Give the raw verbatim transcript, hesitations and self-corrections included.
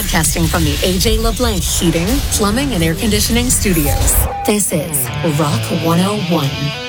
Broadcasting from the A J LeBlanc Heating, Plumbing, and Air Conditioning Studios. This is Rock one oh one.